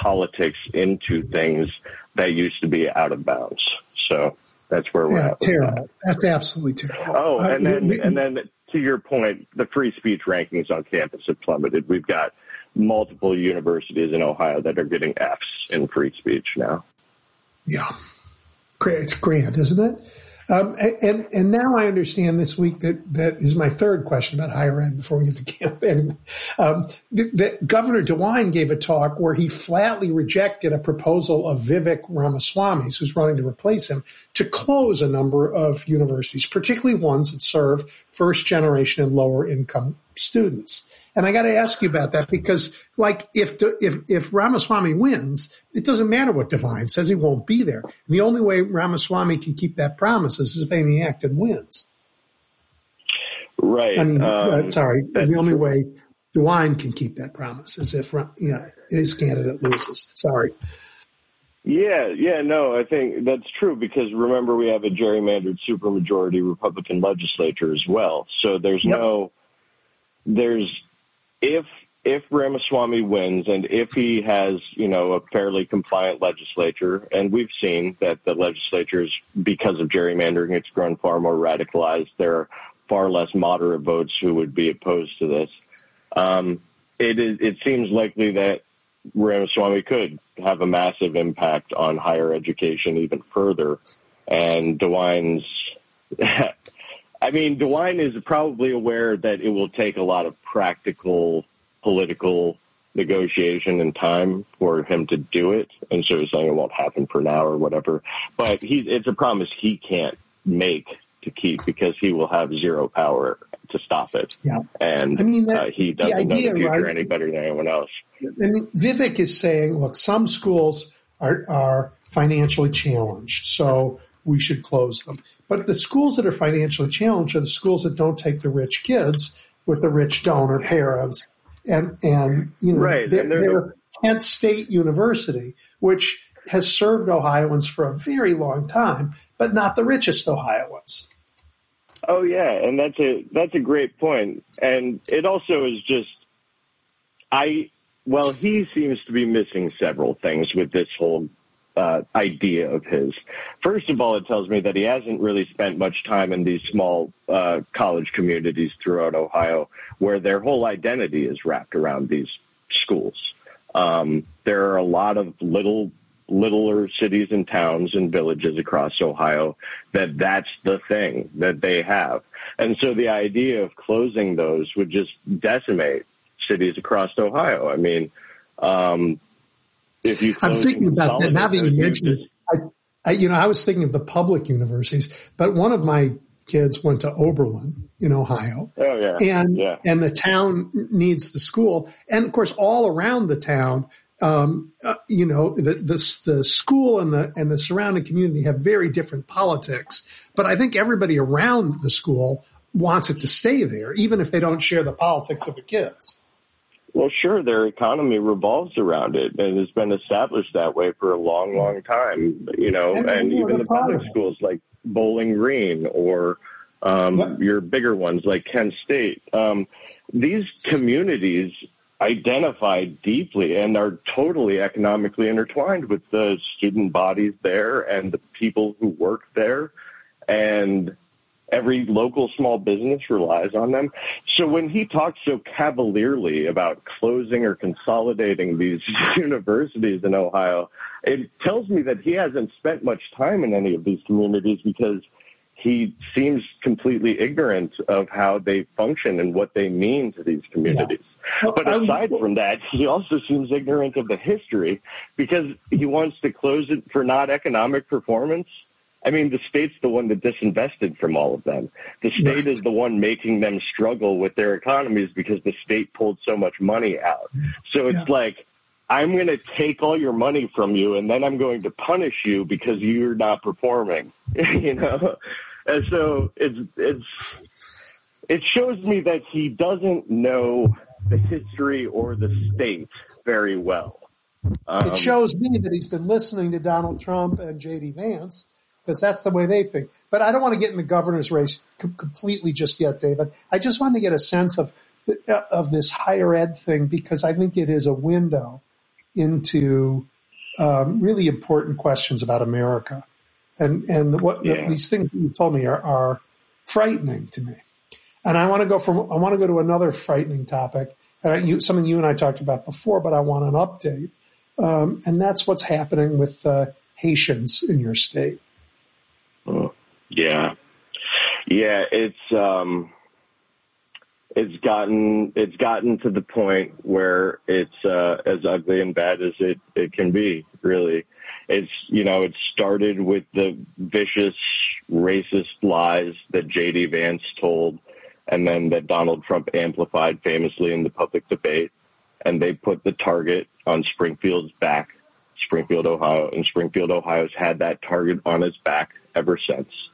politics into things that used to be out of bounds. So that's where we're at. Terrible. That's absolutely terrible. Oh, and then to your point, the free speech rankings on campus have plummeted. We've got multiple universities in Ohio that are getting Fs in free speech now. Yeah. It's grand, isn't it? And now I understand this week that is my third question about higher ed before we get to camp. Anyway, that Governor DeWine gave a talk where he flatly rejected a proposal of Vivek Ramaswamy, who's running to replace him, to close a number of universities, particularly ones that serve first generation and lower income students. And I got to ask you about that because, like, if Ramaswamy wins, it doesn't matter what DeWine says; he won't be there. And the only way Ramaswamy can keep that promise is if Amy Acton wins. Right. I mean, the only way DeWine can keep that promise is if his candidate loses. Sorry. Yeah, no, I think that's true because remember we have a gerrymandered supermajority Republican legislature as well. So if Ramaswamy wins and if he has, a fairly compliant legislature, and we've seen that the legislatures, because of gerrymandering, it's grown far more radicalized. There are far less moderate votes who would be opposed to this. It seems likely that Ramaswamy could have a massive impact on higher education even further. And DeWine is probably aware that it will take a lot of practical political negotiation and time for him to do it. And so he's saying it won't happen for now or whatever. But it's a promise he can't make to keep because he will have zero power to stop it. Yeah. And he doesn't know the future any better than anyone else. And Vivek is saying, look, some schools are financially challenged, so we should close them. But the schools that are financially challenged are the schools that don't take the rich kids with the rich donor parents. And right. they're Kent State University, which has served Ohioans for a very long time, but not the richest Ohioans. Oh, yeah, and that's a great point. And it also is just he seems to be missing several things with this whole idea of his. First of all, it tells me that he hasn't really spent much time in these small college communities throughout Ohio where their whole identity is wrapped around these schools. There are a lot of littler cities and towns and villages across Ohio that's the thing that they have. And so the idea of closing those would just decimate cities across Ohio. I mean, if you I'm thinking about that now that you mentioned it. I was thinking of the public universities, but one of my kids went to Oberlin in Ohio. Oh, yeah. And the town needs the school. And, of course, all around the town, the school and the surrounding community have very different politics. But I think everybody around the school wants it to stay there, even if they don't share the politics of the kids. Well, sure, their economy revolves around it, and it's been established that way for a long, long time, and even the public schools like Bowling Green or your bigger ones like Kent State. These communities identify deeply and are totally economically intertwined with the student bodies there and the people who work there, and every local small business relies on them. So when he talks so cavalierly about closing or consolidating these universities in Ohio, it tells me that he hasn't spent much time in any of these communities because he seems completely ignorant of how they function and what they mean to these communities. Yeah. But aside from that, he also seems ignorant of the history because he wants to close it for not economic performance. I mean, the state's the one that disinvested from all of them. The state is the one making them struggle with their economies because the state pulled so much money out. So it's like, I'm going to take all your money from you, and then I'm going to punish you because you're not performing, And so it shows me that he doesn't know the history or the state very well. It shows me that he's been listening to Donald Trump and J.D. Vance, because that's the way they think. But I don't want to get in the governor's race completely just yet, David. I just want to get a sense of this higher ed thing because I think it is a window into really important questions about America. And what these things you told me are frightening to me. And I want to go to another frightening topic, something you and I talked about before, but I want an update. And that's what's happening with Haitians in your state. Yeah, it's gotten to the point where it's as ugly and bad as it can be. Really, it started with the vicious racist lies that J.D. Vance told, and then that Donald Trump amplified famously in the public debate, and they put the target on Springfield's back, Springfield, Ohio, and Springfield, Ohio's had that target on its back ever since.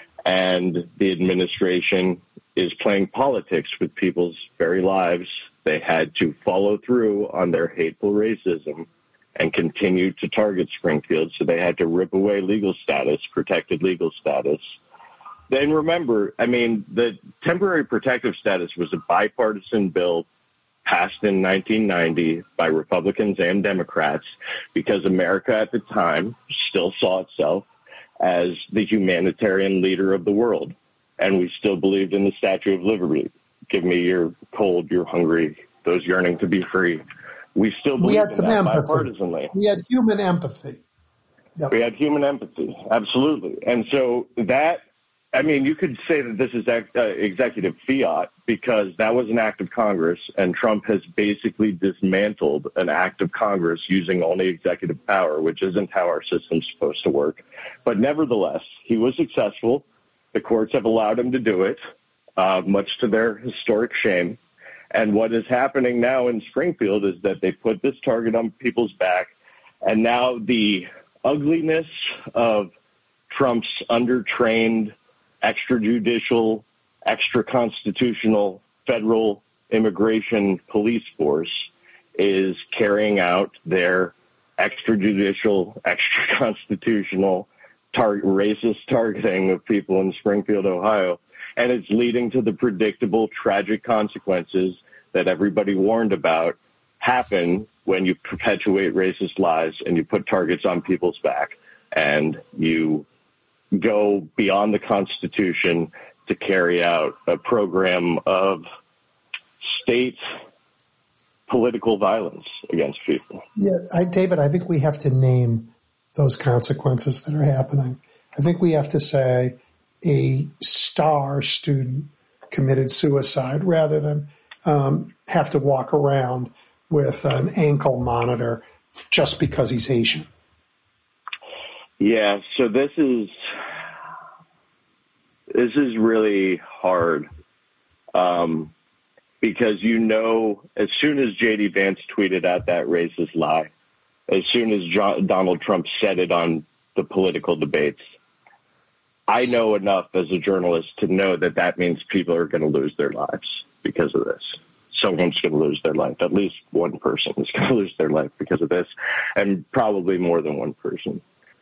And the administration is playing politics with people's very lives. They had to follow through on their hateful racism and continue to target Springfield. So they had to rip away legal status, protected legal status. Then remember, the temporary protective status was a bipartisan bill passed in 1990 by Republicans and Democrats because America at the time still saw itself as the humanitarian leader of the world. And we still believed in the Statue of Liberty. Give me your cold, your hungry, those yearning to be free. We still believed in that bipartisanly. We had human empathy. Yep. We had human empathy, absolutely. And so that, you could say that this is executive fiat because that was an act of Congress, and Trump has basically dismantled an act of Congress using only executive power, which isn't how our system's supposed to work. But nevertheless, he was successful. The courts have allowed him to do it, much to their historic shame. And what is happening now in Springfield is that they put this target on people's back, and now the ugliness of Trump's undertrained, extrajudicial, extra-constitutional federal immigration police force is carrying out their extrajudicial, extra-constitutional racist targeting of people in Springfield, Ohio. And it's leading to the predictable, tragic consequences that everybody warned about happen when you perpetuate racist lies and you put targets on people's back and you go beyond the Constitution to carry out a program of state political violence against people. Yeah, David, I think we have to name those consequences that are happening. I think we have to say a star student committed suicide rather than have to walk around with an ankle monitor just because he's Asian. Yeah, so this is really hard because as soon as J.D. Vance tweeted out that racist lie, as soon as Donald Trump said it on the political debates, I know enough as a journalist to know that that means people are going to lose their lives because of this. Someone's going to lose their life. At least one person is going to lose their life because of this, and probably more than one person.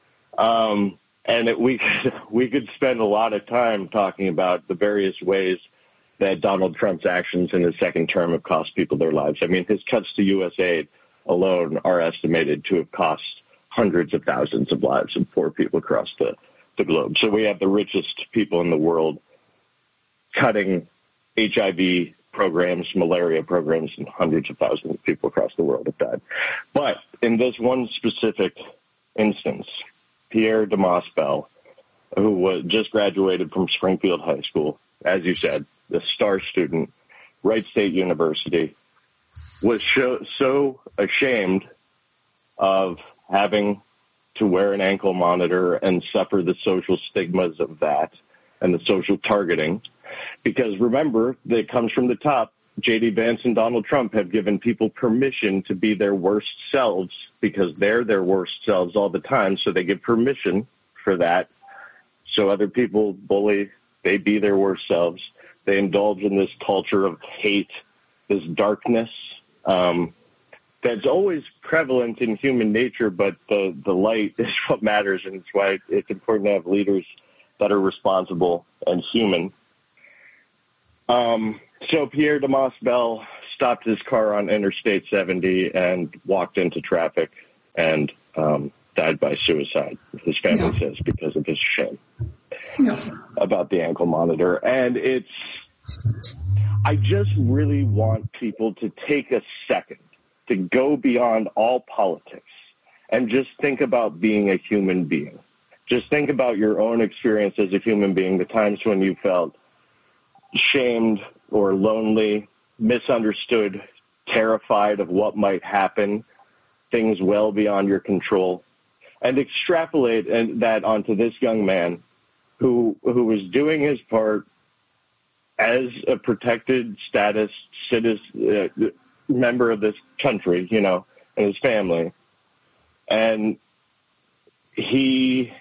We could spend a lot of time talking about the various ways that Donald Trump's actions in his second term have cost people their lives. His cuts to USAID alone are estimated to have cost hundreds of thousands of lives of poor people across the globe. So we have the richest people in the world cutting HIV programs, malaria programs, and hundreds of thousands of people across the world have died. But in this one specific instance, Pierre Damas Bell, who just graduated from Springfield High School, as you said, the star student, Wright State University, was so ashamed of having to wear an ankle monitor and suffer the social stigmas of that and the social targeting. Because remember, that comes from the top. J.D. Vance and Donald Trump have given people permission to be their worst selves because they're their worst selves all the time. So they give permission for that. So other people bully, they be their worst selves. They indulge in this culture of hate, this darkness that's always prevalent in human nature, but the light is what matters, and it's why it's important to have leaders that are responsible and human. So Pierre Damas Bell stopped his car on Interstate 70 and walked into traffic and died by suicide, his family says, because of his shame about the ankle monitor. And I just really want people to take a second to go beyond all politics and just think about being a human being. Just think about your own experience as a human being, the times when you felt shamed or lonely, misunderstood, terrified of what might happen, things well beyond your control, and extrapolate that onto this young man who was doing his part as a protected status citizen, member of this country, and his family. And he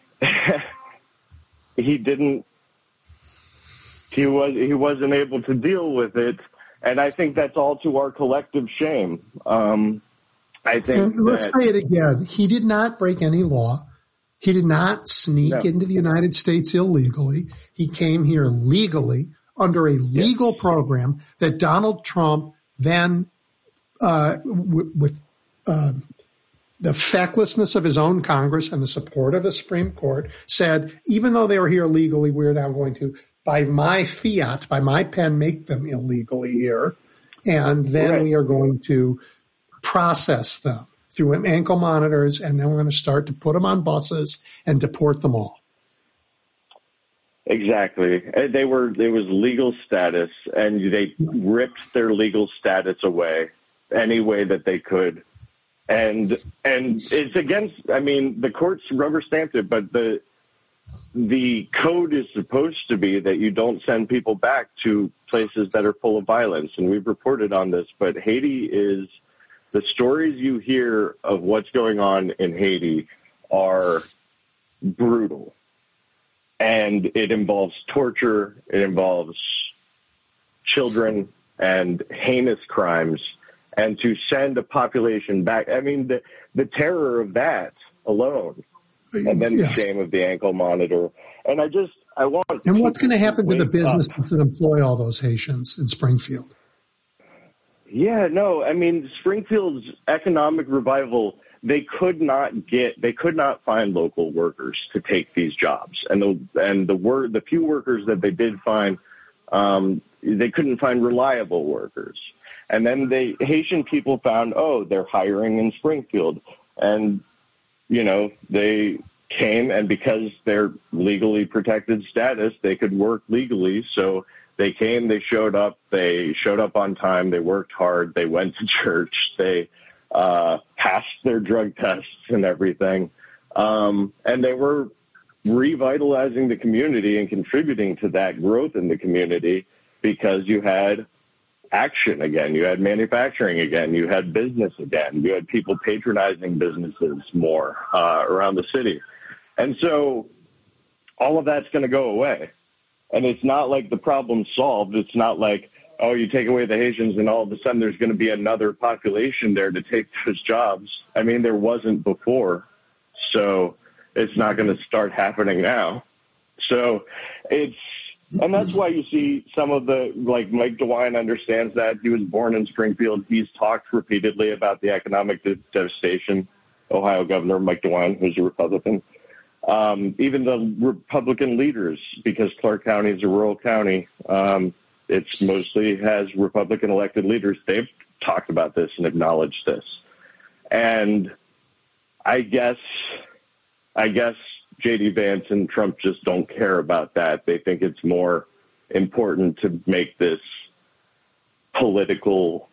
wasn't able to deal with it. And I think that's all to our collective shame. Let's say it again. He did not break any law. He did not sneak into the United States illegally. He came here legally under a legal program that Donald Trump then, with the fecklessness of his own Congress and the support of the Supreme Court, said, even though they were here legally, we're now going to, by my fiat, by my pen, make them illegally here. And then we are going to process them through ankle monitors, and then we're going to start to put them on buses and deport them all. Exactly. There was legal status, and they ripped their legal status away any way that they could. And it's against, the courts rubber stamped it, but the code is supposed to be that you don't send people back to places that are full of violence. And we've reported on this, but Haiti is, the stories you hear of what's going on in Haiti are brutal. And it involves torture, it involves children and heinous crimes. And to send a population back, the terror of that alone, and then the shame of the ankle monitor. And I want. And what's going to happen to the businesses that employ all those Haitians in Springfield? Yeah, no, Springfield's economic revival, they could not find local workers to take these jobs. And the few workers that they did find, they couldn't find reliable workers. And then Haitian people found, they're hiring in Springfield. And, they came, and because they're legally protected status, they could work legally. So they came, they showed up on time, they worked hard, they went to church, they passed their drug tests and everything. And they were revitalizing the community and contributing to that growth in the community because you had action again, you had manufacturing again, you had business again, you had people patronizing businesses more around the city. And so all of that's going to go away. And it's not like the problem's solved. It's not like, you take away the Haitians and all of a sudden there's going to be another population there to take those jobs. There wasn't before. So it's not going to start happening now. So and that's why you see some of like Mike DeWine understands that. He was born in Springfield. He's talked repeatedly about the economic devastation. Ohio Governor Mike DeWine, who's a Republican. Even the Republican leaders, because Clark County is a rural county, it's mostly has Republican elected leaders. They've talked about this and acknowledged this. And I guess J.D. Vance and Trump just don't care about that. They think it's more important to make this political,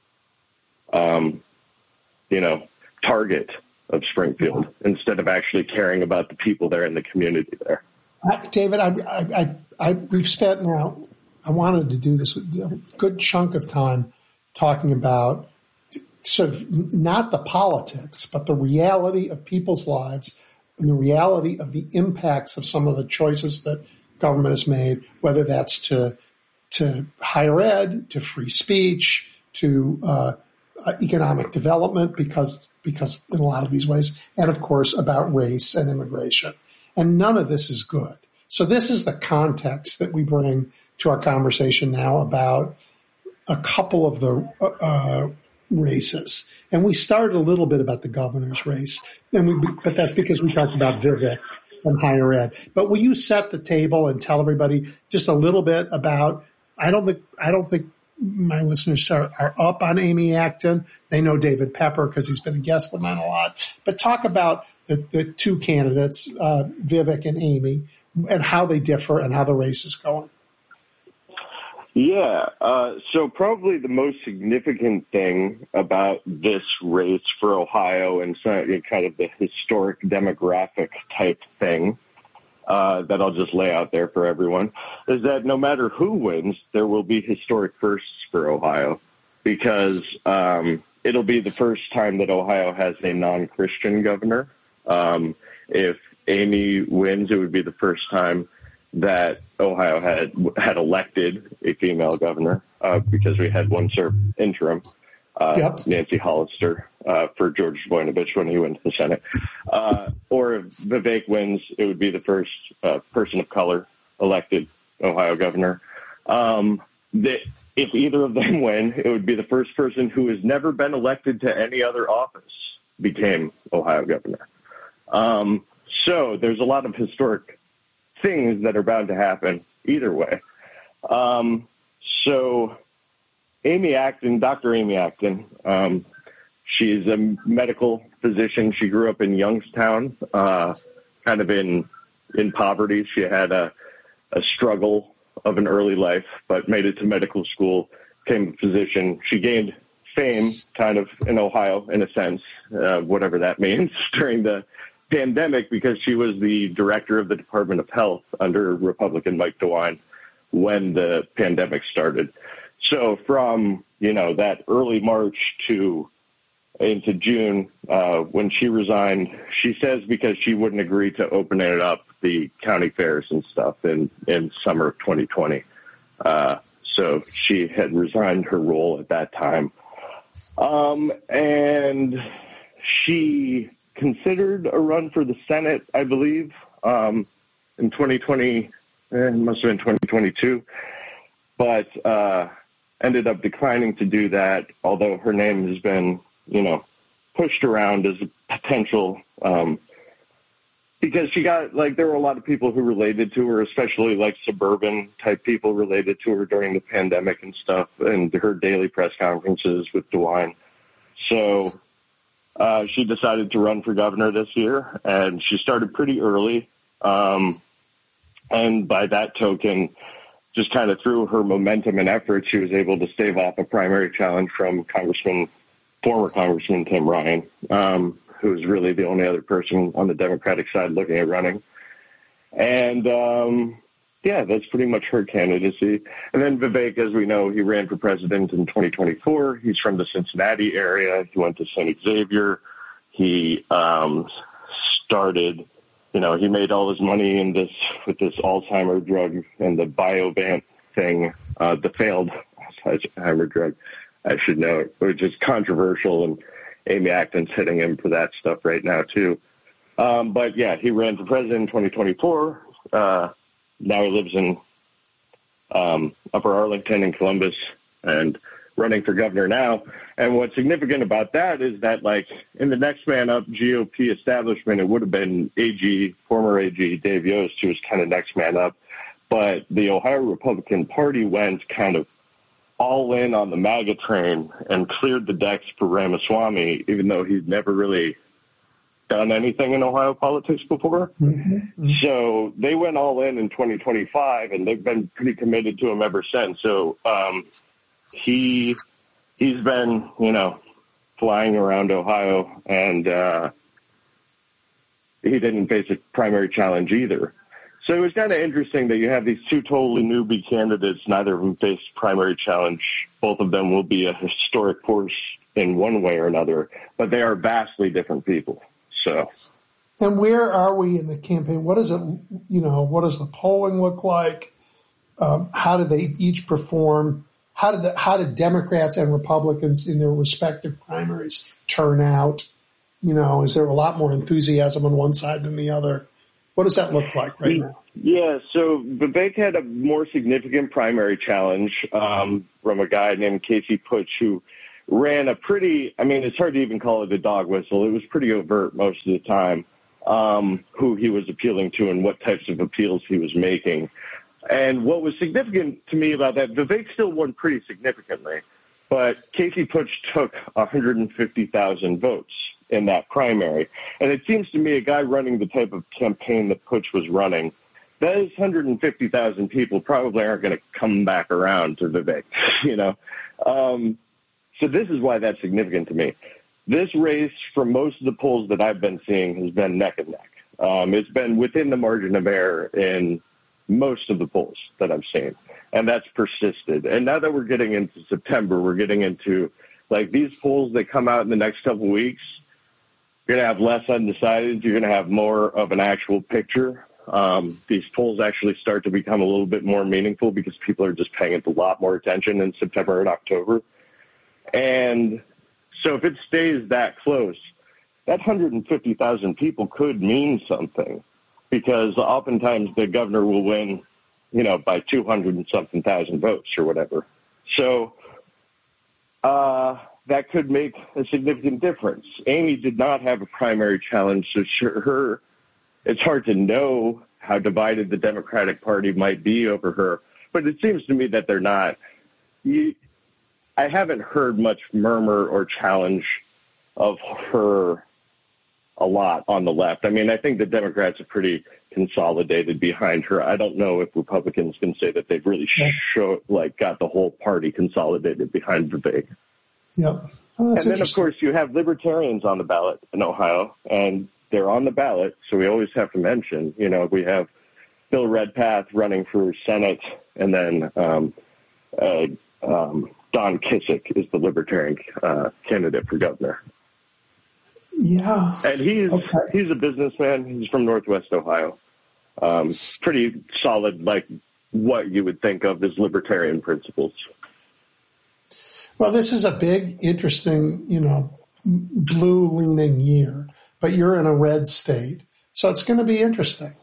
target of Springfield instead of actually caring about the people there in the community there. David, we've spent now, I wanted to do this with a good chunk of time talking about sort of not the politics, but the reality of people's lives and the reality of the impacts of some of the choices that government has made, whether that's to higher ed, to free speech, to economic development, because in a lot of these ways, and of course about race and immigration. And none of this is good. So this is the context that we bring to our conversation now about a couple of the races, and we started a little bit about the governor's race, but that's because we talked about Vivek and higher ed. But will you set the table and tell everybody just a little bit about? I don't think my listeners are up on Amy Acton. They know David Pepper because he's been a guest of mine a lot. But talk about the two candidates, Vivek and Amy, and how they differ and how the race is going. Yeah, so probably the most significant thing about this race for Ohio and kind of the historic demographic type thing that I'll just lay out there for everyone is that no matter who wins, there will be historic firsts for Ohio because it'll be the first time that Ohio has a non-Christian governor. If Amy wins, it would be the first time that Ohio had elected a female governor because we had one serve interim, Nancy Hollister, for George Voinovich when he went to the Senate. Or if Vivek wins, it would be the first person of color elected Ohio governor. If either of them win, it would be the first person who has never been elected to any other office became Ohio governor. So there's a lot of historic things that are bound to happen either way. So Amy Acton, Dr. Amy Acton, she's a medical physician. She grew up in Youngstown, kind of in poverty. She had a struggle of an early life, but made it to medical school, became a physician. She gained fame kind of in Ohio, in a sense, whatever that means, during the pandemic because she was the director of the Department of Health under Republican Mike DeWine when the pandemic started. So from, that early March into June, when she resigned, she says because she wouldn't agree to opening it up the county fairs and stuff in summer of 2020. So she had resigned her role at that time. And she considered a run for the Senate, I believe, in 2020, it must have been 2022, but ended up declining to do that, although her name has been, pushed around as a potential, because she got, there were a lot of people who related to her, especially suburban type people related to her during the pandemic and stuff, and her daily press conferences with DeWine. So she decided to run for governor this year, and she started pretty early. And by that token, just kind of through her momentum and effort, she was able to stave off a primary challenge from former Congressman Tim Ryan, who is really the only other person on the Democratic side looking at running. And, that's pretty much her candidacy. And then Vivek, as we know, he ran for president in 2024. He's from the Cincinnati area. He went to St. Xavier. He started, he made all his money with this Alzheimer's drug and the Biovant thing, the failed Alzheimer's drug, I should note, which is controversial, and Amy Acton's hitting him for that stuff right now, too. But, he ran for president in 2024. Now he lives in Upper Arlington in Columbus and running for governor now. And what's significant about that is that, in the next man up GOP establishment, it would have been former AG Dave Yost, who was kind of next man up. But the Ohio Republican Party went kind of all in on the MAGA train and cleared the decks for Ramaswamy, even though he'd never really done anything in Ohio politics before. Mm-hmm. So they went all in 2025, and they've been pretty committed to him ever since. So he's been, flying around Ohio, and he didn't face a primary challenge either. So it was kind of interesting that you have these two totally newbie candidates. Neither of them faced primary challenge. Both of them will be a historic force in one way or another, but they are vastly different people. So, and where are we in the campaign? What is it? What does the polling look like? How do they each perform? How did Democrats and Republicans in their respective primaries turn out? Is there a lot more enthusiasm on one side than the other? What does that look like right now? Yeah, so Vivek had a more significant primary challenge from a guy named Casey Putsch, who ran a pretty, I mean, it's hard to even call it a dog whistle. It was pretty overt most of the time, who he was appealing to and what types of appeals he was making. And what was significant to me about that, Vivek still won pretty significantly, but Casey Putsch took 150,000 votes in that primary. And it seems to me a guy running the type of campaign that Putsch was running, those 150,000 people probably aren't going to come back around to Vivek, you know. So this is why that's significant to me. This race, from most of the polls that I've been seeing, has been neck and neck. It's been within the margin of error in most of the polls that I've seen, and that's persisted. And now that we're getting into September, we're getting into, like, these polls that come out in the next couple of weeks, you're going to have less undecided. You're going to have more of an actual picture. These polls actually start to become a little bit more meaningful because people are just paying a lot more attention in September and October. And so if it stays that close, that 150,000 people could mean something, because oftentimes the governor will win, you know, by 200 and something thousand votes or whatever. So that could make a significant difference. Amy did not have a primary challenge, so it's hard to know how divided the Democratic Party might be over her, but it seems to me that they're not. I haven't heard much murmur or challenge of her a lot on the left. I mean, I think the Democrats are pretty consolidated behind her. I don't know if Republicans can say that they've really got the whole party consolidated behind Vivek. Yep. Oh, and then, of course, you have libertarians on the ballot in Ohio, and they're on the ballot, so we always have to mention, you know, we have Bill Redpath running for Senate, and then Don Kissick is the libertarian candidate for governor. Yeah. And he's a businessman. He's from Northwest Ohio. Pretty solid, like what you would think of as libertarian principles. Well, this is a big, interesting, you know, blue-leaning year, but you're in a red state, so it's going to be interesting.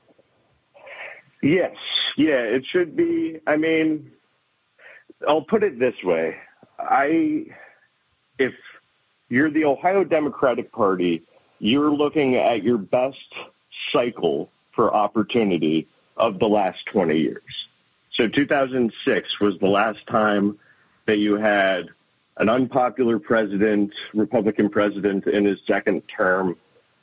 Yes. Yeah, it should be. I mean, I'll put it this way. If you're the Ohio Democratic Party, you're looking at your best cycle for opportunity of the last 20 years. So 2006 was the last time that you had an unpopular president, Republican president, in his second term.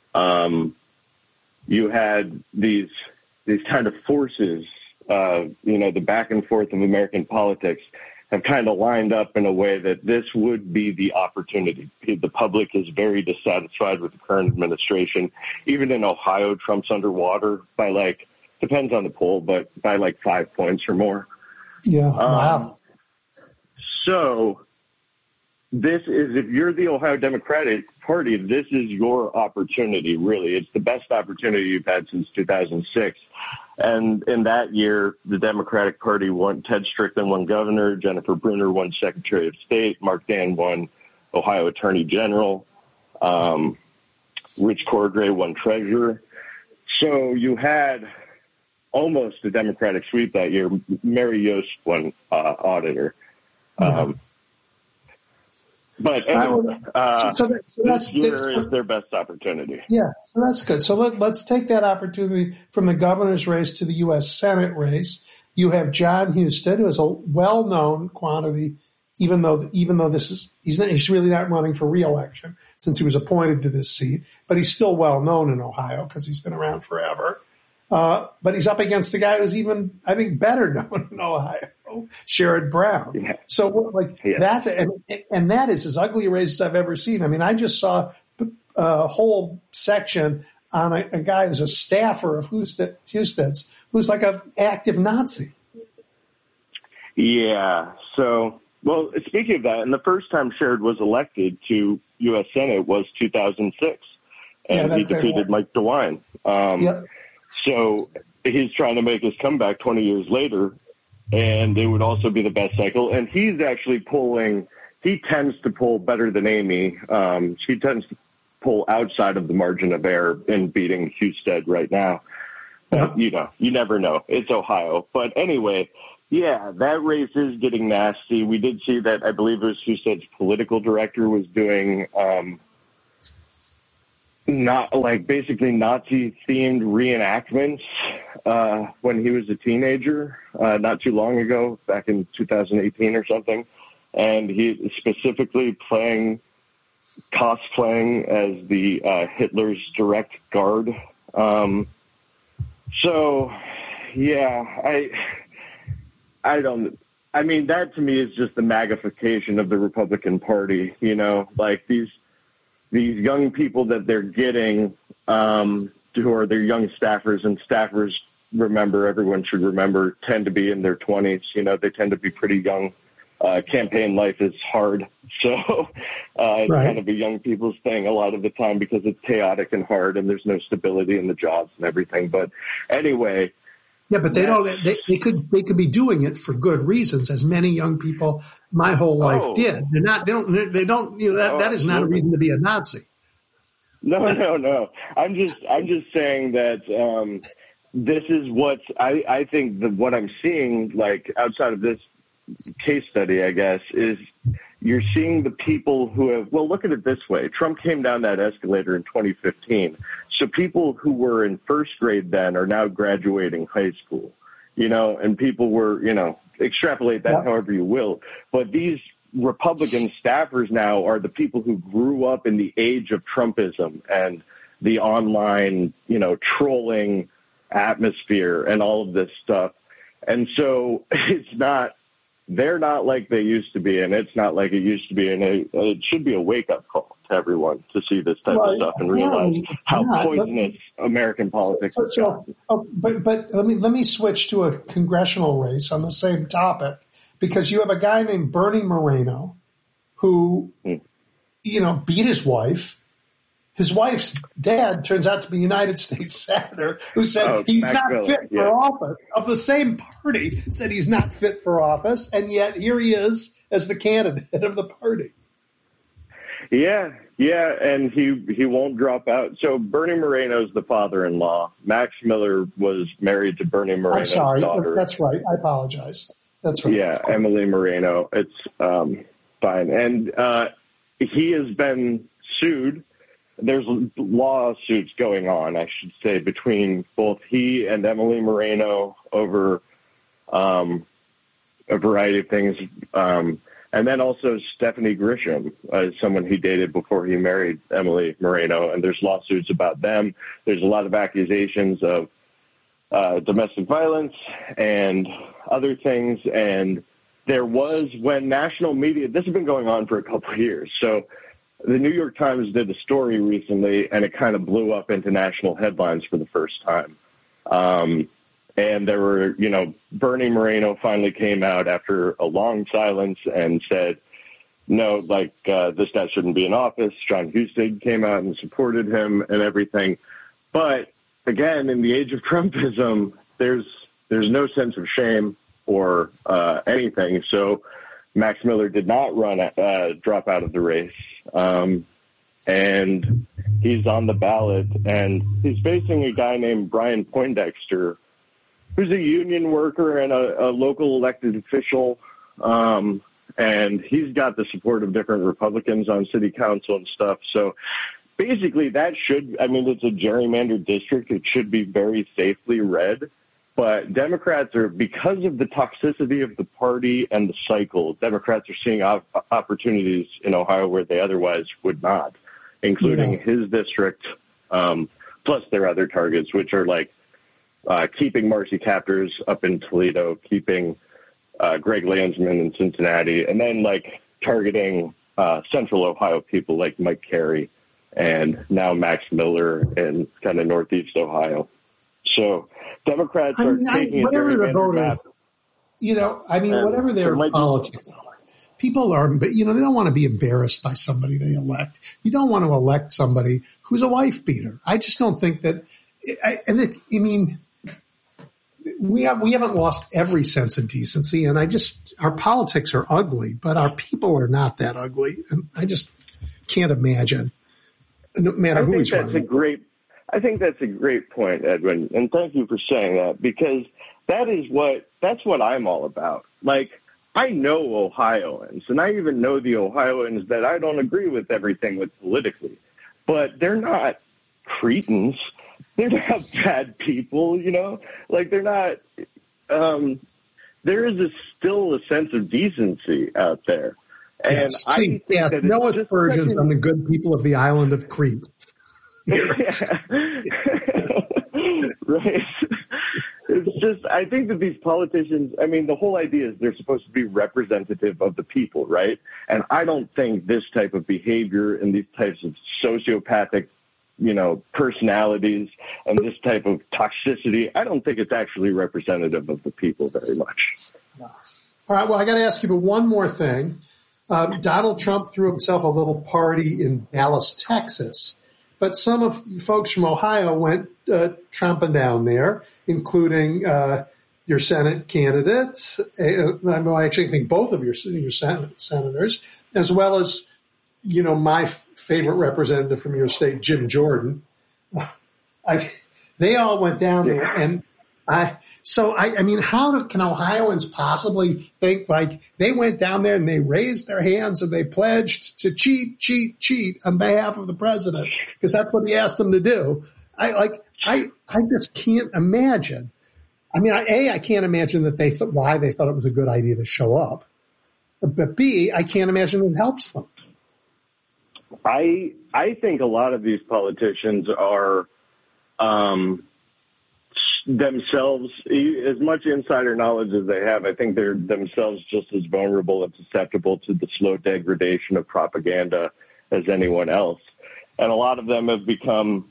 You had these kind of forces, you know, the back and forth of American politics have kind of lined up in a way that this would be the opportunity. The public is very dissatisfied with the current administration. Even in Ohio, Trump's underwater by, like, depends on the poll, but by like 5 points or more. Yeah, wow. So this is, if you're the Ohio Democratic Party, this is your opportunity, really. It's the best opportunity you've had since 2006. And in that year, the Democratic Party won. Ted Strickland won governor. Jennifer Brunner won Secretary of State. Mark Dan won Ohio Attorney General. Rich Cordray won treasurer. So you had almost a Democratic sweep that year. Mary Yost won auditor. But anyway, this year is their best opportunity. Yeah, so that's good. So let's take that opportunity from the governor's race to the U.S. Senate race. You have John Husted, who is a well-known quantity, even though he's really not running for re-election since he was appointed to this seat, but he's still well-known in Ohio because he's been around forever. But he's up against a guy who's even, I think, better known in Ohio, Sherrod Brown. Yeah. So that, and that is as ugly a race as I've ever seen. I mean, I just saw a whole section on a guy who's a staffer of Husted's, who's like an active Nazi. Yeah. So, well, speaking of that, and the first time Sherrod was elected to U.S. Senate was 2006, and he defeated Mike DeWine. Yep. So he's trying to make his comeback 20 years later, and it would also be the best cycle. And he's actually he tends to poll better than Amy. She tends to poll outside of the margin of error in beating Husted right now. But, you never know. It's Ohio. But anyway, yeah, that race is getting nasty. We did see that, I believe it was Hussett's political director was doing not like basically Nazi-themed reenactments when he was a teenager, not too long ago, back in 2018 or something. And he specifically cosplaying as the Hitler's direct guard. So, yeah, that to me is just the magnification of the Republican Party, like these young people that they're getting, who are their young staffers, and staffers, everyone should remember, tend to be in their 20s. They tend to be pretty young. Campaign life is hard. So it's kind of a young people's thing a lot of the time because it's chaotic and hard and there's no stability in the jobs and everything. But anyway. Yeah, but they could be doing it for good reasons, as many young people my whole life did. That is not a reason to be a Nazi. No. I'm just saying that this is what I think what I'm seeing, like outside of this case study, I guess, is you're seeing the people who have, well, look at it this way. Trump came down that escalator in 2015. So people who were in first grade then are now graduating high school, and people were, extrapolate that however you will. But these Republican staffers now are the people who grew up in the age of Trumpism and the online, trolling atmosphere and all of this stuff. And so they're not like they used to be, and it's not like it used to be, and it should be a wake-up call to everyone to see this type of stuff and realize how poisonous American politics is. But let me switch to a congressional race on the same topic, because you have a guy named Bernie Moreno who, beat his wife. His wife's dad turns out to be a United States senator who said he's not fit for office, of the same party, said he's not fit for office, and yet here he is as the candidate of the party. Yeah, and he won't drop out. So Bernie Moreno's the father-in-law. Max Miller was married to Bernie Moreno's daughter. That's right. I apologize. That's right. Yeah, Emily Moreno. It's fine. And he has been sued. There's lawsuits going on, I should say, between both he and Emily Moreno over a variety of things. And then also Stephanie Grisham, someone he dated before he married Emily Moreno. And there's lawsuits about them. There's a lot of accusations of domestic violence and other things. And there was, when national media, this has been going on for a couple of years. So the New York Times did a story recently, and it kind of blew up into national headlines for the first time. And there were, Bernie Moreno finally came out after a long silence and said, no, this guy shouldn't be in office. John Husted came out and supported him and everything. But again, in the age of Trumpism, there's no sense of shame or anything. So Max Miller did not drop out of the race. And he's on the ballot, and he's facing a guy named Brian Poindexter, who's a union worker and a local elected official. And he's got the support of different Republicans on city council and stuff. So basically it's a gerrymandered district. It should be very safely read. But Democrats are, because of the toxicity of the party and the cycle, Democrats are seeing opportunities in Ohio where they otherwise would not, including his district, plus their other targets, which are keeping Marcy Kapters up in Toledo, keeping Greg Landsman in Cincinnati, and then targeting central Ohio people like Mike Carey and now Max Miller in kind of northeast Ohio. So Democrats are taking a gerrymandered map. Whatever their politics are, people are, they don't want to be embarrassed by somebody they elect. You don't want to elect somebody who's a wife beater. I just don't think that. We haven't lost every sense of decency, and our politics are ugly, but our people are not that ugly, and I just can't imagine. No matter who he's running. I think that's a great point, Edwin, and thank you for saying that, because that's what I'm all about. Like, I know Ohioans, and I even know the Ohioans that I don't agree with everything with politically, but they're not cretins. They're not bad people, you know? Like, they're not, there is still a sense of decency out there. And yes, I think that no aspersions on the good people of the island of Crete. Right. It's just, I think that these politicians, I mean, the whole idea is they're supposed to be representative of the people, right? And I don't think this type of behavior and these types of sociopathic, you know, personalities and this type of toxicity, I don't think it's actually representative of the people very much. All right. Well, I got to ask you one more thing. Donald Trump threw himself a little party in Dallas, Texas, but some of you folks from Ohio went tromping down there, including your Senate candidates. I actually think both of your senators, as well as, you know, my favorite representative from your state, Jim Jordan. They all went down there, and I mean, how can Ohioans possibly think like they went down there and they raised their hands and they pledged to cheat on behalf of the president because that's what he asked them to do? I just can't imagine. I mean, I can't imagine that why they thought it was a good idea to show up, but B, I can't imagine it helps them. I think a lot of these politicians are themselves, as much insider knowledge as they have, I think they're themselves just as vulnerable and susceptible to the slow degradation of propaganda as anyone else. And a lot of them have become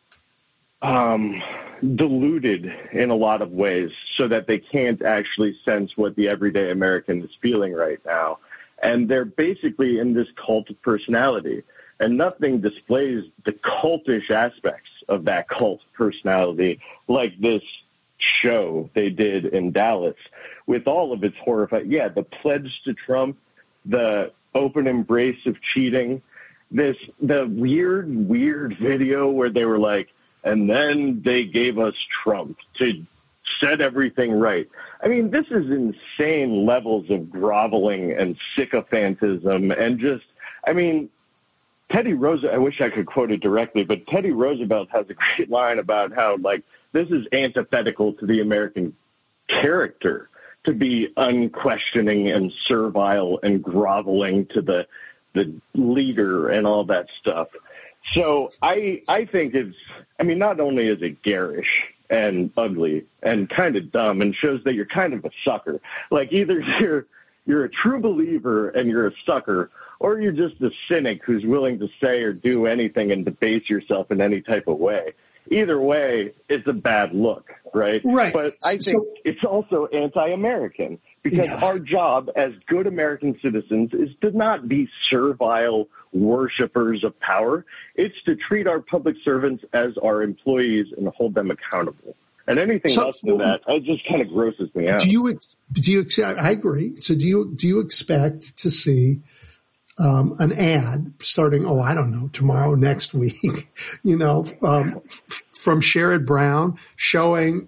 deluded in a lot of ways so that they can't actually sense what the everyday American is feeling right now. And they're basically in this cult of personality. And nothing displays the cultish aspects of that cult personality like this show they did in Dallas with all of its horrifying, the pledge to Trump, the open embrace of cheating, the weird video where they were like, and then they gave us Trump to set everything right. I mean, this is insane levels of groveling and sycophantism and just, I mean, Teddy Roosevelt, I wish I could quote it directly, but Teddy Roosevelt has a great line about how, like, this is antithetical to the American character to be unquestioning and servile and groveling to the leader and all that stuff. So I think it's, I mean, not only is it garish and ugly and kind of dumb and shows that you're kind of a sucker. Like, either you're a true believer and you're a sucker, or you're just a cynic who's willing to say or do anything and debase yourself in any type of way. Either way, it's a bad look, right? Right. But I think it's also anti-American because our job as good American citizens is to not be servile worshipers of power. It's to treat our public servants as our employees and hold them accountable. And anything less than that, it just kind of grosses me out. Do you? I agree. So do you expect to see an ad starting, I don't know, tomorrow, next week, you know, from Sherrod Brown showing,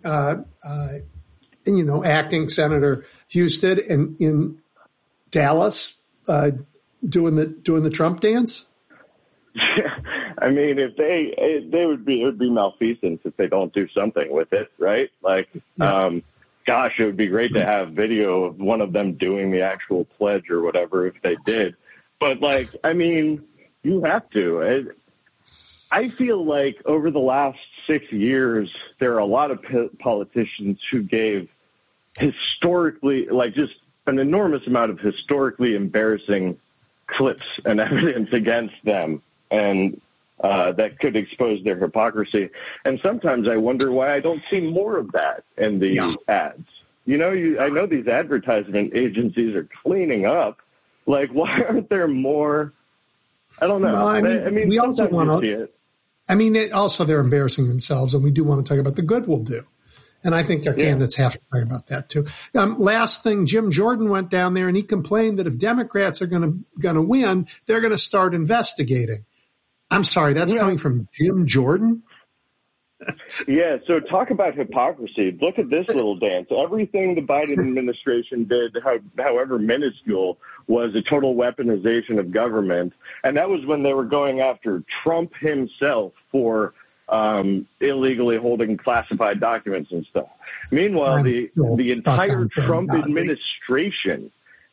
you know, acting Senator Husted in Dallas doing the Trump dance? Yeah, I mean, if it would be malfeasance if they don't do something with it, right? Like, gosh, it would be great to have video of one of them doing the actual pledge or whatever if they did. But, like, I mean, you have to. I feel like over the last 6 years, there are a lot of politicians who gave historically, like, just an enormous amount of historically embarrassing clips and evidence against them, and that could expose their hypocrisy. And sometimes I wonder why I don't see more of that in the ads. You know, I know these advertisement agencies are cleaning up. Like, why aren't there more? I don't know. Well, I mean, we also want to see it. I mean, they're embarrassing themselves, and we do want to talk about the good we'll do. And I think our candidates have to talk about that too. Last thing, Jim Jordan went down there and he complained that if Democrats are going to win, they're going to start investigating. I'm sorry, that's coming from Jim Jordan? Yeah, so talk about hypocrisy. Look at this little dance. Everything the Biden administration did, however minuscule, was a total weaponization of government. And that was when they were going after Trump himself for illegally holding classified documents and stuff. Meanwhile, the entire Trump administration,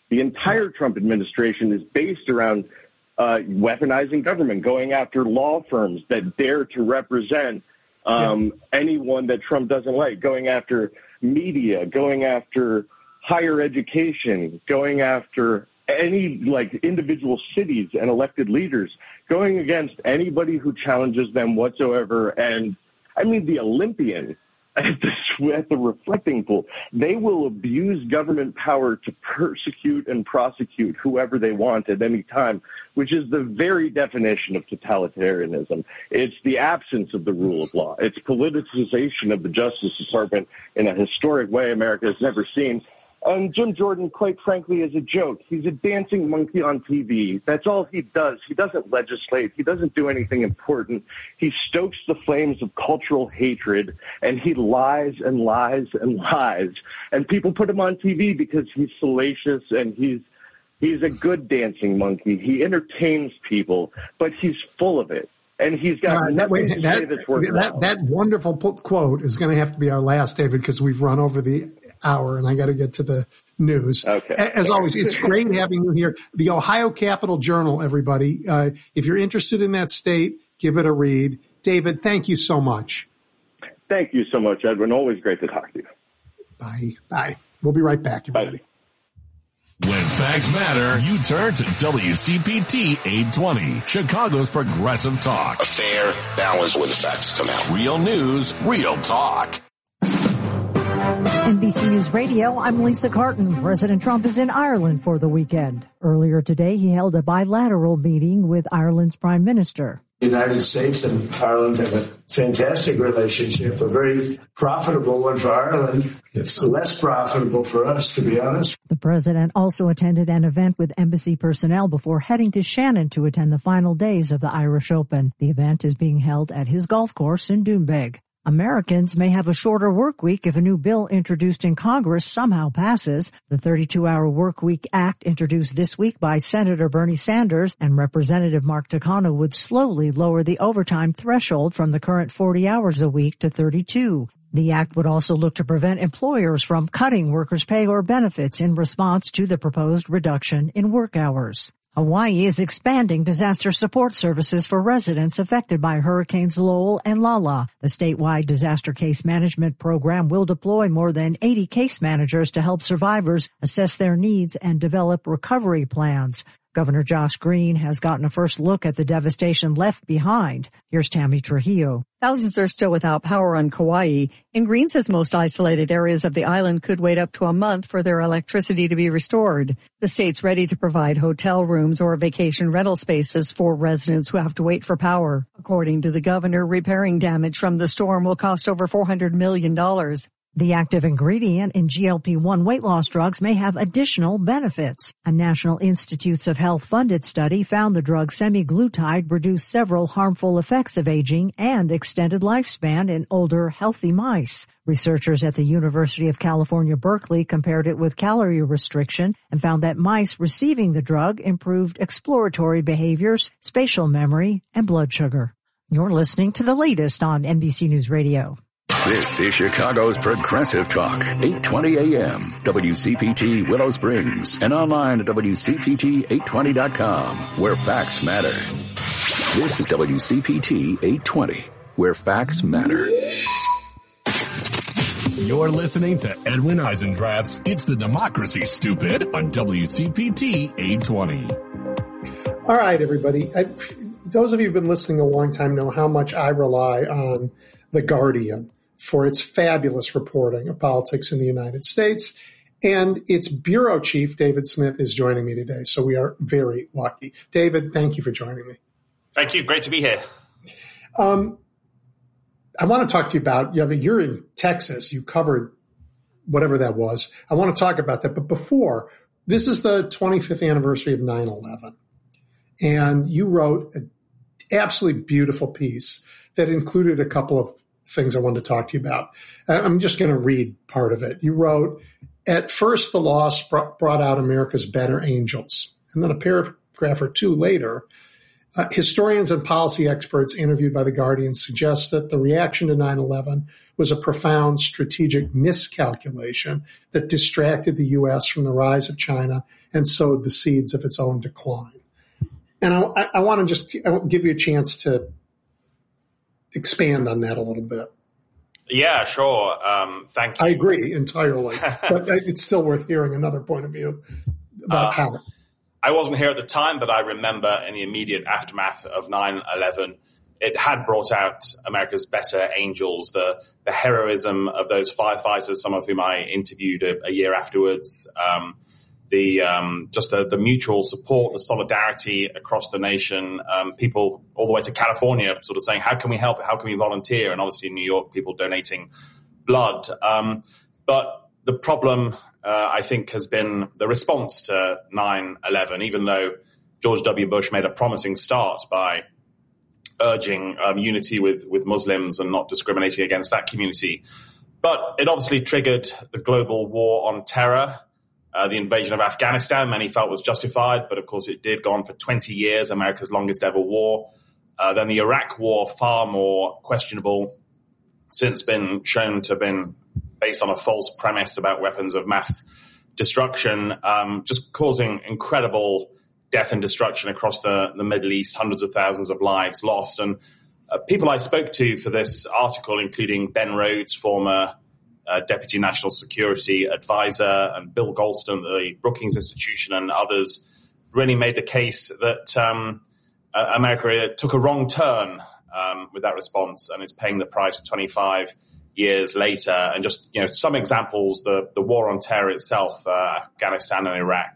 is based around weaponizing government, going after law firms that dare to represent anyone that Trump doesn't like, going after media, going after higher education, going after any individual cities and elected leaders, going against anybody who challenges them whatsoever. And I mean, the Olympian at the reflecting pool, they will abuse government power to persecute and prosecute whoever they want at any time, which is the very definition of totalitarianism. It's the absence of the rule of law. It's politicization of the Justice Department in a historic way America has never seen. And Jim Jordan, quite frankly, is a joke. He's a dancing monkey on TV. That's all he does. He doesn't legislate. He doesn't do anything important. He stokes the flames of cultural hatred, and he lies and lies and lies. And people put him on TV because he's salacious and he's a good dancing monkey. He entertains people, but he's full of it. And he's got nothing to say that's worthwhile. That wonderful quote is going to have to be our last, David, because we've run over the hour and I got to get to the news. Okay. As always, it's great having you here. The Ohio Capital Journal, everybody. If you're interested in that state, give it a read. David, thank you so much. Thank you so much, Edwin. Always great to talk to you. Bye. We'll be right back, everybody. Bye. When facts matter, you turn to WCPT 820, Chicago's progressive talk. A fair balance where the facts come out. Real news, real talk. NBC News Radio, I'm Lisa Carton. President Trump is in Ireland for the weekend. Earlier today, he held a bilateral meeting with Ireland's Prime Minister. The United States and Ireland have a fantastic relationship, a very profitable one for Ireland. It's less profitable for us, to be honest. The president also attended an event with embassy personnel before heading to Shannon to attend the final days of the Irish Open. The event is being held at his golf course in Doonbeg. Americans may have a shorter work week if a new bill introduced in Congress somehow passes. The 32-hour work week act introduced this week by Senator Bernie Sanders and Representative Mark Takano would slowly lower the overtime threshold from the current 40 hours a week to 32. The act would also look to prevent employers from cutting workers' pay or benefits in response to the proposed reduction in work hours. Hawaii is expanding disaster support services for residents affected by Hurricanes Lowell and Lala. The statewide disaster case management program will deploy more than 80 case managers to help survivors assess their needs and develop recovery plans. Governor Josh Green has gotten a first look at the devastation left behind. Here's Tammy Trujillo. Thousands are still without power on Kauai. In Green's most isolated areas of the island could wait up to a month for their electricity to be restored. The state's ready to provide hotel rooms or vacation rental spaces for residents who have to wait for power. According to the governor, repairing damage from the storm will cost over $400 million. The active ingredient in GLP-1 weight loss drugs may have additional benefits. A National Institutes of Health funded study found the drug semaglutide reduced several harmful effects of aging and extended lifespan in older, healthy mice. Researchers at the University of California, Berkeley compared it with calorie restriction and found that mice receiving the drug improved exploratory behaviors, spatial memory, and blood sugar. You're listening to the latest on NBC News Radio. This is Chicago's Progressive Talk, 820 AM, WCPT Willow Springs, and online at WCPT820.com, where facts matter. This is WCPT 820, where facts matter. You're listening to Edwin Eisendrath's It's the Democracy, Stupid, on WCPT 820. All right, everybody. Those of you who've been listening a long time know how much I rely on The Guardian for its fabulous reporting of politics in the United States. And its bureau chief, David Smith, is joining me today. So we are very lucky. David, thank you for joining me. Thank you. Great to be here. I want to talk to you about, you're in Texas. You covered whatever that was. I want to talk about that. But before, this is the 25th anniversary of 9/11. And you wrote an absolutely beautiful piece that included a couple of things I wanted to talk to you about. I'm just going to read part of it. You wrote, "At first, the loss brought out America's better angels." And then a paragraph or two later, historians and policy experts interviewed by The Guardian suggest that the reaction to 9/11 was a profound strategic miscalculation that distracted the U.S. from the rise of China and sowed the seeds of its own decline. And I want to just give you a chance to expand on that a little bit. Yeah, sure. Thank you. I agree entirely, but it's still worth hearing another point of view about how. I wasn't here at the time, but I remember in the immediate aftermath of 9/11, it had brought out America's better angels, the heroism of those firefighters, some of whom I interviewed a year afterwards, the mutual support, the solidarity across the nation, people all the way to California sort of saying, how can we help? How can we volunteer? And obviously in New York, people donating blood. But the problem, I think, has been the response to 9/11, even though George W. Bush made a promising start by urging unity with Muslims and not discriminating against that community. But it obviously triggered the global war on terror. The invasion of Afghanistan, many felt was justified, but of course it did go on for 20 years, America's longest ever war. Then the Iraq war, far more questionable, since been shown to have been based on a false premise about weapons of mass destruction, just causing incredible death and destruction across the Middle East, hundreds of thousands of lives lost. And people I spoke to for this article, including Ben Rhodes, former Deputy National Security Advisor, and Bill Galston, the Brookings Institution, and others, really made the case that America took a wrong turn with that response and is paying the price 25 years later. And just, some examples, the war on terror itself, Afghanistan and Iraq,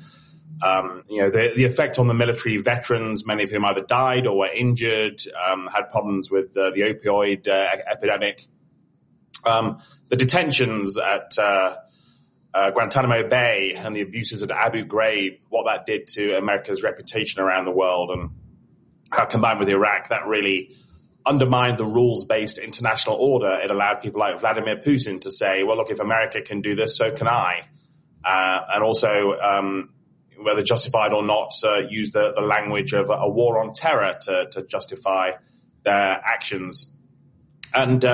the effect on the military veterans, many of whom either died or were injured, had problems with the opioid epidemic. The detentions at Guantanamo Bay and the abuses at Abu Ghraib, what that did to America's reputation around the world, and how combined with Iraq, that really undermined the rules-based international order. It allowed people like Vladimir Putin to say, well, look, if America can do this, so can I. And also, whether justified or not, use the language of a war on terror to justify their actions. And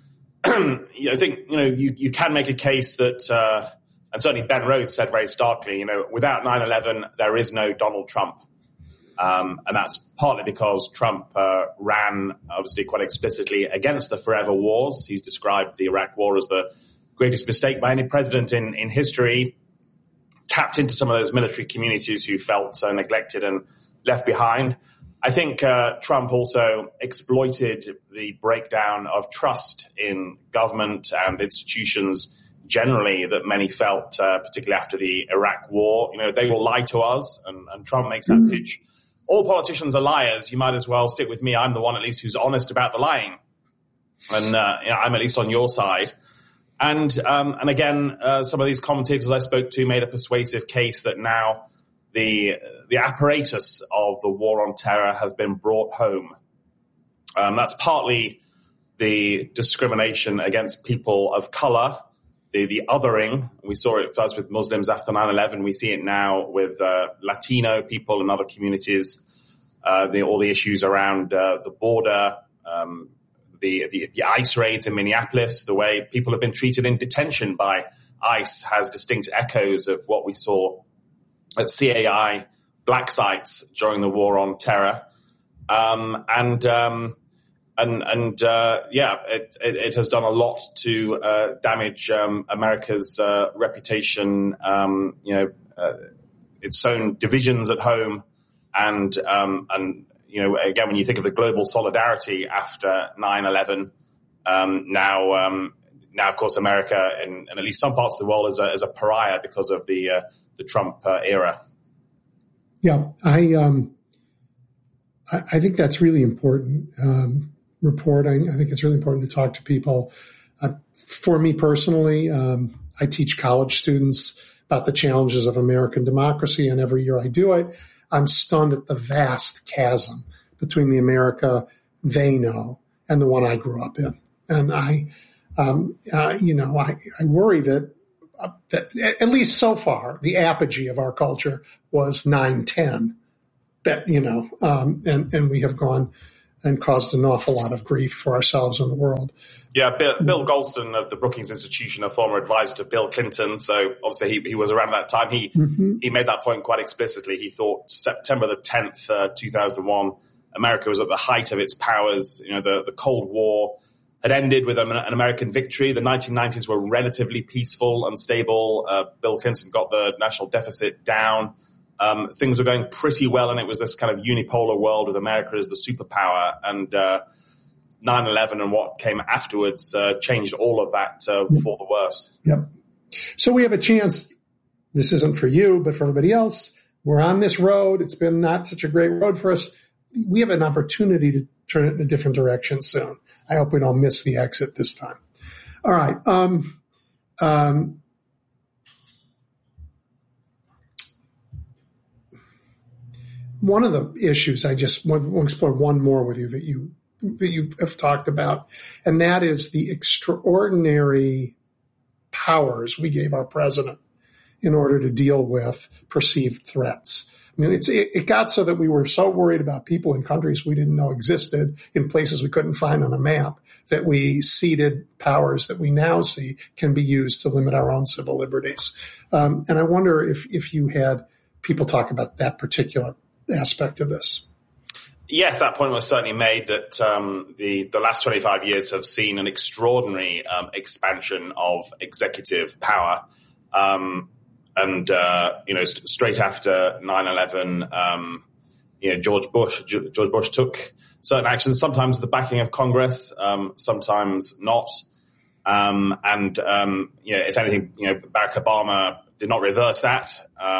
I think, you can make a case that, and certainly Ben Rhodes said very starkly, without 9/11, there is no Donald Trump. And that's partly because Trump ran, obviously, quite explicitly against the forever wars. He's described the Iraq war as the greatest mistake by any president in history, tapped into some of those military communities who felt neglected and left behind. I think Trump also exploited the breakdown of trust in government and institutions generally that many felt, particularly after the Iraq war. They will lie to us, and Trump makes that pitch. All politicians are liars. You might as well stick with me. I'm the one, at least, who's honest about the lying. And I'm at least on your side. And again, some of these commentators I spoke to made a persuasive case that now the apparatus of the war on terror has been brought home. That's partly the discrimination against people of color, the othering. We saw it first with Muslims after 9/11. We see it now with Latino people and other communities, all the issues around the border, the ICE raids in Minneapolis, the way people have been treated in detention by ICE has distinct echoes of what we saw at CAI black sites during the war on terror. It has done a lot to damage America's reputation, its own divisions at home, and again, when you think of the global solidarity after 9/11, now of course America in at least some parts of the world is a pariah because of the Trump era. Yeah, I think that's really important. Reporting. I think it's really important to talk to people. For me personally, I teach college students about the challenges of American democracy, and every year I do it, I'm stunned at the vast chasm between the America they know and the one I grew up in. And I worry that at least so far, the apogee of our culture was 9/10. And we have gone and caused an awful lot of grief for ourselves and the world. Yeah, Bill Galston of the Brookings Institution, a former advisor to Bill Clinton, so obviously he was around that time. He made that point quite explicitly. He thought September the 10th, 2001, America was at the height of its powers. The Cold War had ended with an American victory. The 1990s were relatively peaceful and stable. Bill Clinton got the national deficit down. Things were going pretty well, and it was this kind of unipolar world with America as the superpower. And 9/11 and what came afterwards changed all of that for the worse. Yep. So we have a chance. This isn't for you, but for everybody else. We're on this road. It's been not such a great road for us. We have an opportunity to turn it in a different direction soon. I hope we don't miss the exit this time. All right. One of the issues I just want to explore one more with you that you have talked about, and that is the extraordinary powers we gave our president in order to deal with perceived threats. I mean, it got so that we were so worried about people in countries we didn't know existed, in places we couldn't find on a map, that we ceded powers that we now see can be used to limit our own civil liberties. And I wonder if you had people talk about that particular aspect of this. Yes, that point was certainly made that the last 25 years have seen an extraordinary expansion of executive power. Straight after 9/11, George Bush took certain actions, sometimes with the backing of Congress, sometimes not. If anything, Barack Obama did not reverse that.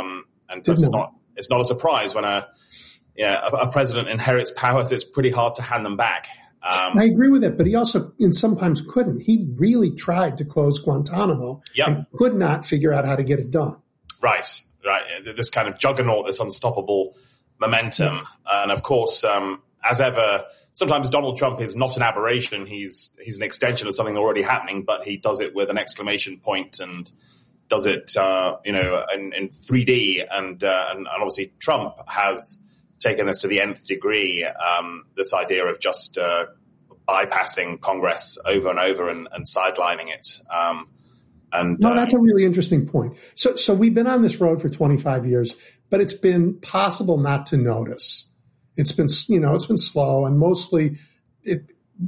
It's not a surprise when a president inherits powers. It's pretty hard to hand them back. I agree with that, but he also sometimes couldn't. He really tried to close Guantanamo and could not figure out how to get it done. Right. This kind of juggernaut, this unstoppable momentum. And of course, as ever, sometimes Donald Trump is not an aberration. He's an extension of something already happening, but he does it with an exclamation point and does it, in 3D. And obviously Trump has taken this to the nth degree, this idea of just bypassing Congress over and over and sidelining it. That's a really interesting point. So we've been on this road for 25 years, but it's been possible not to notice. It's been slow, and mostly it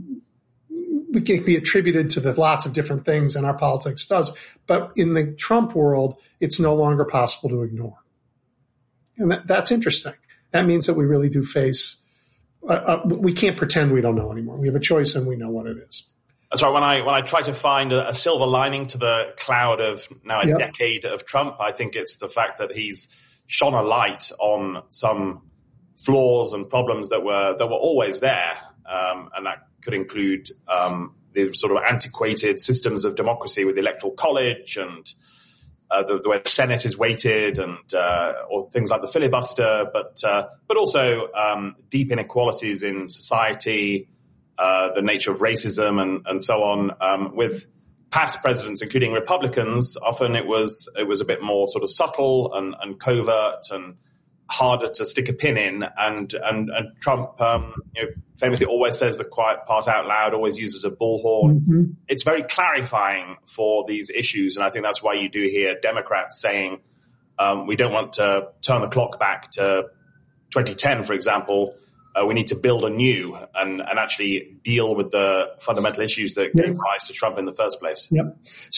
can be attributed to the lots of different things, and our politics does. But in the Trump world, it's no longer possible to ignore. And that's interesting. That means that we really do face, we can't pretend we don't know anymore. We have a choice and we know what it is. That's right. When I try to find a silver lining to the cloud of now a decade of Trump, I think it's the fact that he's shone a light on some flaws and problems that were always there. And that could include the sort of antiquated systems of democracy with the Electoral College and the way the Senate is weighted, and or things like the filibuster, but also deep inequalities in society, the nature of racism and so on. With past presidents, including Republicans, often it was a bit more sort of subtle and covert and harder to stick a pin in. And Trump, famously always says the quiet part out loud, always uses a bullhorn. Mm-hmm. It's very clarifying for these issues. And I think that's why you do hear Democrats saying, we don't want to turn the clock back to 2010, for example. We need to build anew and actually deal with the fundamental issues that gave rise to Trump in the first place. Yep.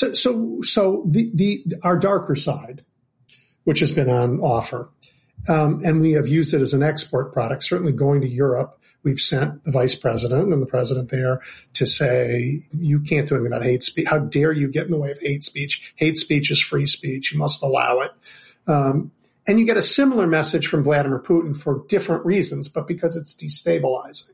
So our darker side, which has been on offer, and we have used it as an export product, certainly going to Europe. We've sent the vice president and the president there to say, you can't do anything about hate speech. How dare you get in the way of hate speech? Hate speech is free speech. You must allow it. And you get a similar message from Vladimir Putin for different reasons, but because it's destabilizing.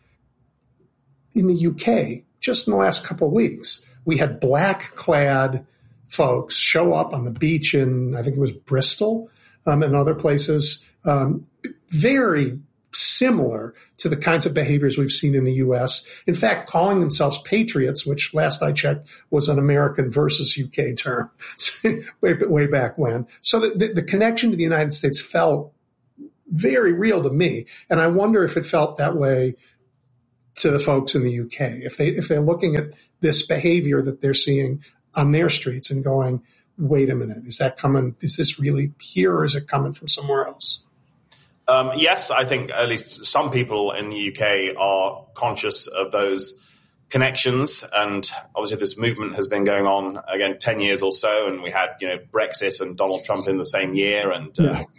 In the UK, just in the last couple of weeks, we had black-clad folks show up on the beach in, I think it was Bristol, and other places, very similar to the kinds of behaviors we've seen in the U.S. In fact, calling themselves patriots, which last I checked was an American versus UK term way back when. So the connection to the United States felt very real to me. And I wonder if it felt that way to the folks in the UK, if they're looking at this behavior that they're seeing on their streets and going, wait a minute, is this really here, or is it coming from somewhere else? Yes, I think at least some people in the UK are conscious of those connections. And obviously this movement has been going on, again, 10 years or so. And we had, Brexit and Donald Trump in the same year. And,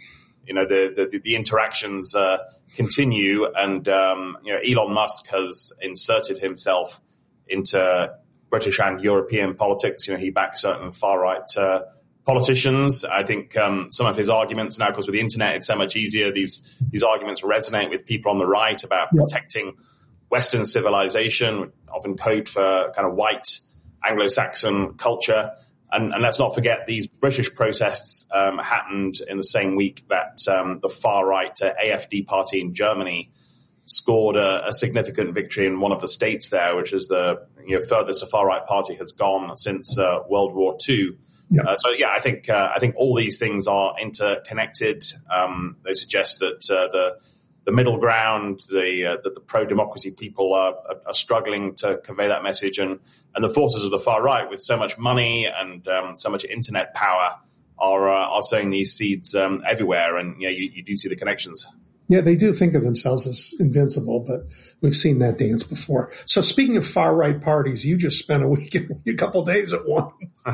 the interactions continue. And, Elon Musk has inserted himself into British and European politics. He backs certain far-right politicians. I think some of his arguments now, because with the internet, it's so much easier. These arguments resonate with people on the right about protecting Western civilization, often code for kind of white Anglo-Saxon culture. And let's not forget these British protests happened in the same week that the far-right AfD party in Germany scored a significant victory in one of the states there, which is the furthest a far-right party has gone since World War II. Yeah. I think all these things are interconnected. They suggest that the middle ground, that the pro-democracy people are struggling to convey that message, and the forces of the far right, with so much money and so much internet power, are sowing these seeds everywhere, and you do see the connections. Yeah, they do think of themselves as invincible, but we've seen that dance before. So speaking of far-right parties, you just spent a couple days at one.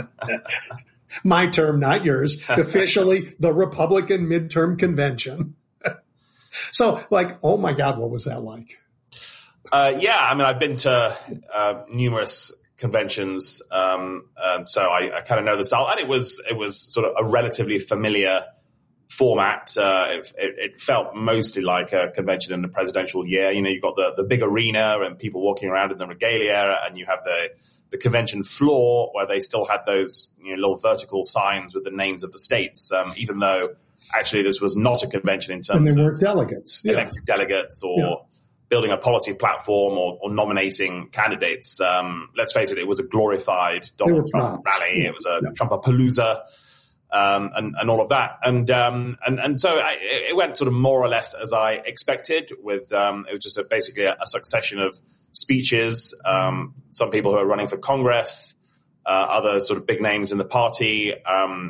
My term, not yours. Officially, the Republican midterm convention. So, oh my God, what was that like? I've been to numerous conventions, and so I kind of know the style. And it was sort of a relatively familiar format. It felt mostly like a convention in the presidential year. You've got the big arena and people walking around in the regalia, and you have the convention floor where they still had those little vertical signs with the names of the states, even though actually this was not a convention in terms of weren't delegates, elected delegates or building a policy platform or nominating candidates. Let's face it was a glorified Donald Trump rally. Yeah. It was a Trumpapalooza. And all of that. And so it went sort of more or less as I expected with, it was just basically a succession of speeches, some people who are running for Congress, other sort of big names in the party, and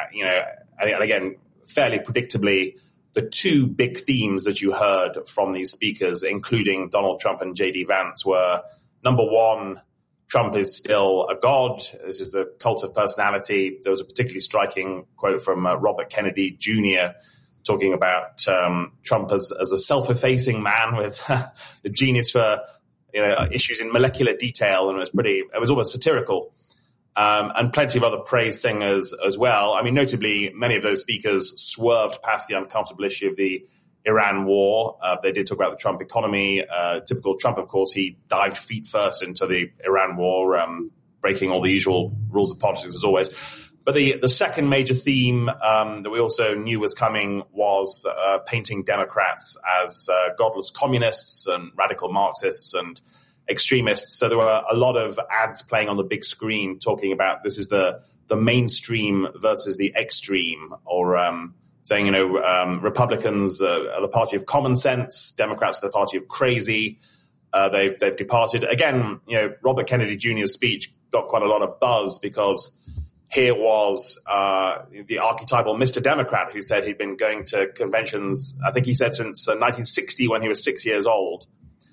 again, fairly predictably, the two big themes that you heard from these speakers, including Donald Trump and J.D. Vance, were number one, Trump is still a god. This is the cult of personality. There was a particularly striking quote from Robert Kennedy Jr. talking about Trump as a self-effacing man with the genius for issues in molecular detail, and it was almost satirical. And plenty of other praise singers as well. I mean, notably, many of those speakers swerved past the uncomfortable issue of the Iran war. They did talk about the Trump economy. Typical Trump, of course, he dived feet first into the Iran war, breaking all the usual rules of politics as always. But the second major theme that we also knew was coming was painting Democrats as godless communists and radical Marxists and extremists. So there were a lot of ads playing on the big screen talking about this is the mainstream versus the extreme, or saying, Republicans are the party of common sense, Democrats are the party of crazy. They've departed. Again, Robert Kennedy Jr.'s speech got quite a lot of buzz because here was the archetypal Mr. Democrat who said he'd been going to conventions, I think he said since 1960 when he was 6 years old.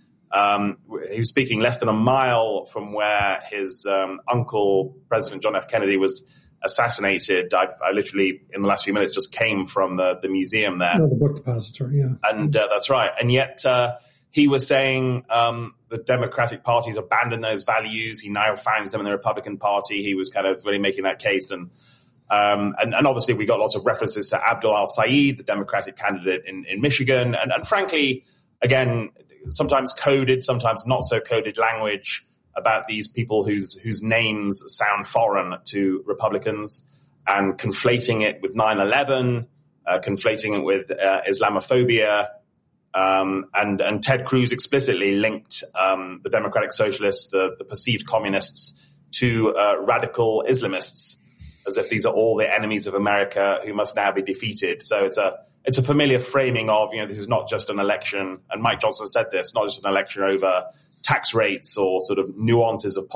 He was speaking less than a mile from where his uncle, President John F. Kennedy, was assassinated. I literally, in the last few minutes, just came from the museum there. The book depository, yeah. And that's right. And yet he was saying the Democratic Party's abandoned those values. He now finds them in the Republican Party. He was kind of really making that case. And obviously we got lots of references to Abdul al-Sayed, the Democratic candidate in Michigan. And frankly, again, sometimes coded, sometimes not so coded language about these people whose names sound foreign to Republicans, and conflating it with 9/11, conflating it with Islamophobia. And Ted Cruz explicitly linked the Democratic Socialists, the perceived communists, to radical Islamists, as if these are all the enemies of America who must now be defeated. So it's a familiar framing of, this is not just an election, and Mike Johnson said this, not just an election over tax rates or sort of nuances of